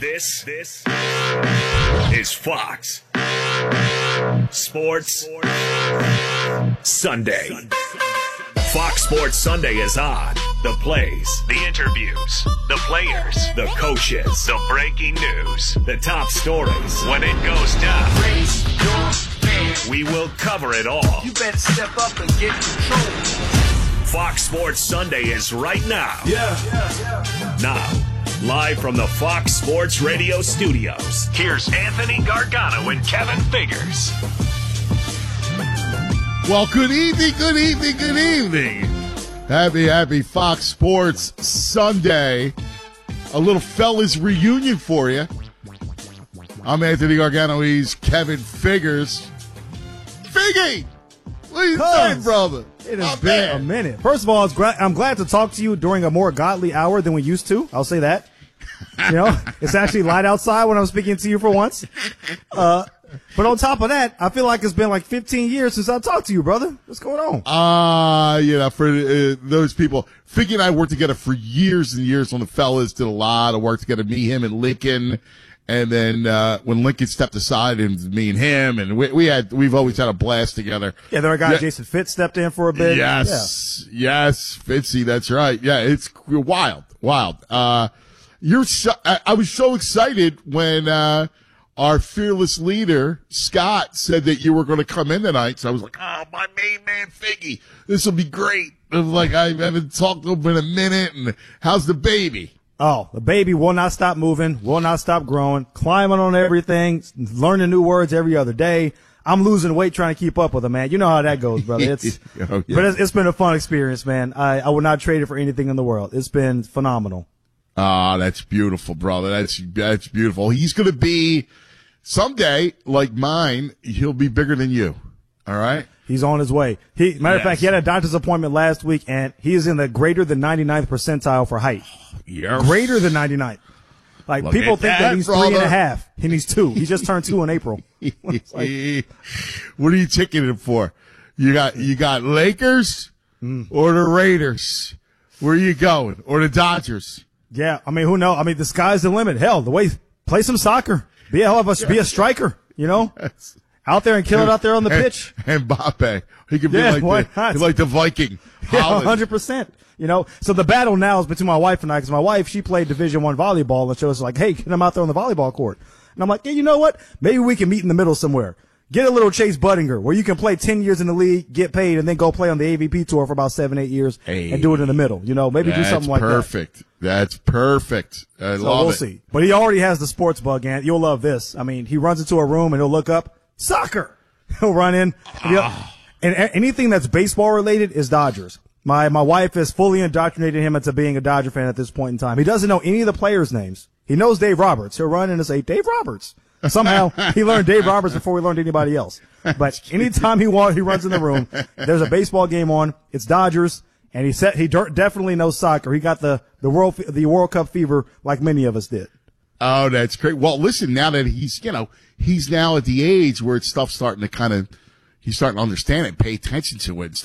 This is Fox Sports Sunday. Fox Sports Sunday is on. The plays, the interviews, the players, the coaches, the breaking news, the top stories. When it goes down, raise your hand. We will cover it all. You better step up and get control. Fox Sports Sunday is right now. Now, live from the Fox Sports Radio studios, here's Anthony Gargano and Kevin Figures. Well, good evening. Happy Fox Sports Sunday. A little fellas reunion for you. I'm Anthony Gargano. He's Kevin Figures. Figgy! What are you saying, brother? It has been a minute. First of all, I'm glad to talk to you during a more godly hour than we used to. I'll say that. You know, it's actually light outside when I'm speaking to you for once. But on top of that, I feel like it's been like 15 years since I talked to you, brother. What's going on? For those people, Figgy and I worked together for years and years on the fellas, did a lot of work together, me, him, and Lincoln. And then, when Lincoln stepped aside, and me and him, and we've always had a blast togetger. Yeah, then our guy Jason Fitz stepped in for a bit. Yes, Fitzy, that's right. Yeah, it's wild. I was so excited when, our fearless leader, Scott, said that you were going to come in tonight. So I was like, oh, my main man, Figgy. This will be great. I was like, I haven't talked to him in a minute. And how's the baby? Oh, the baby will not stop moving, will not stop growing, climbing on everything, learning new words every other day. I'm losing weight trying to keep up with him, man. You know how that goes, brother. But it's been a fun experience, man. I would not trade it for anything in the world. It's been phenomenal. Ah, that's beautiful, brother. That's beautiful. He's going to be someday, like mine, he'll be bigger than you. All right? He's on his way. Matter of fact, he had a doctor's appointment last week, and he is in the greater than 99th percentile for height. Yes. Greater than 99th. Like, people think that he's brother. 3.5, and he's 2. He just turned 2 in April. What are you ticketing him for? You got Lakers or the Raiders? Where are you going? Or the Dodgers? Yeah, I mean, who knows? I mean, the sky's the limit. Hell, play some soccer. Be a striker, you know? Yes. Out there and kill it out there on the pitch. And Mbappe. He could be like the Viking. Yeah, 100%. You know, so the battle now is between my wife and I, because my wife, she played Division I volleyball, and she was like, hey, get him out there on the volleyball court. And I'm like, yeah, you know what? Maybe we can meet in the middle somewhere. Get a little Chase Budinger, where you can play 10 years in the league, get paid, and then go play on the AVP tour for about 7-8 years and do it in the middle. You know, maybe do something like that. That's perfect. I love it. We'll see. But he already has the sports bug, and you'll love this. I mean, he runs into a room and he'll look up, soccer. He'll run in. And anything that's baseball related is Dodgers. My wife has fully indoctrinated him into being a Dodger fan at this point in time. He doesn't know any of the players' names. He knows Dave Roberts. He'll run in and say, Dave Roberts. Somehow he learned Dave Roberts before he learned anybody else. But anytime he runs in the room, there's a baseball game on. It's Dodgers, and he definitely knows soccer. He got the World Cup fever like many of us did. Oh, that's great. Well, listen, now that he's now at the age where stuff's starting to he's starting to understand it, pay attention to it,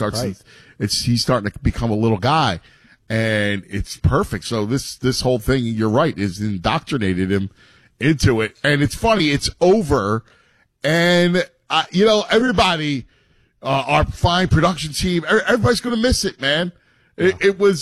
he's starting to become a little guy, and it's perfect. So this whole thing, you're right, is indoctrinated him into it. And it's funny, it's over, and everybody, our fine production team, everybody's going to miss it, man. It was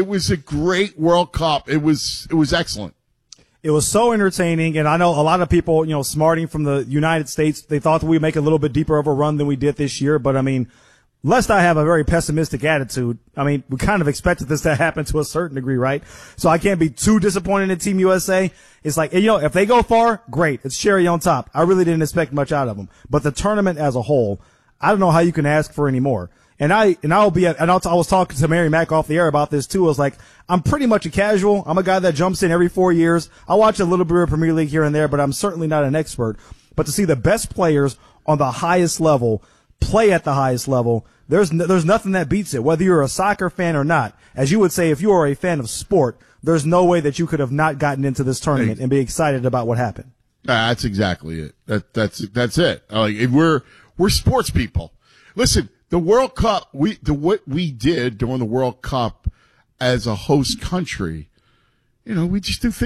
a great World Cup. It was excellent. It was so entertaining, and I know a lot of people, smarting from the United States, they thought that we'd make a little bit deeper of a run than we did this year, but I mean, lest I have a very pessimistic attitude, I mean, we kind of expected this to happen to a certain degree, right? So I can't be too disappointed in Team USA. It's like, if they go far, great. It's cherry on top. I really didn't expect much out of them. But the tournament as a whole, I don't know how you can ask for any more. And I was talking to Mary Mack off the air about this too. I was like, I'm pretty much a casual. I'm a guy that jumps in every 4 years. I watch a little bit of Premier League here and there, but I'm certainly not an expert. But to see the best players on the highest level play at the highest level, there's nothing that beats it, whether you're a soccer fan or not. As you would say, if you are a fan of sport, there's no way that you could have not gotten into this tournament and be excited about what happened. That's exactly it. That's it. Like, we're sports people. Listen, the World Cup, what we did during the World Cup as a host country, we just do things